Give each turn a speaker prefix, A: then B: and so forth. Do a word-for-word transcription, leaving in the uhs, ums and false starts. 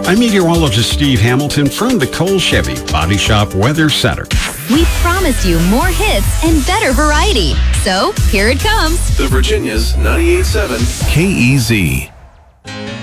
A: I'm meteorologist Steve Hamilton from the Cole Chevy Body Shop Weather Center.
B: We promise you more hits and better variety. So, here it comes.
C: The Virginia's ninety-eight point seven K E Z.